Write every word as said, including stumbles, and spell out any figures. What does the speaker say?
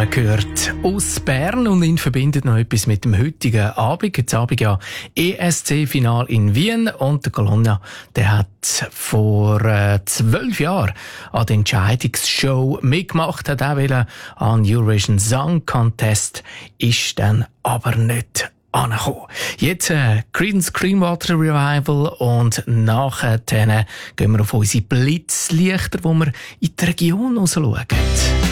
Name gehört aus Bern und ihn verbindet noch etwas mit dem heutigen Abend. Jetzt Abend ja E S C-Final in Wien und der Colonna, der hat vor äh, zwölf Jahren an der Entscheidungsshow mitgemacht, hat auch wollen an Eurovision Song Contest, ist dann aber nicht angekommen. Jetzt äh, Creedence Clearwater Revival und nachher gehen wir auf unsere Blitzlichter, wo wir in die Region rausschauen.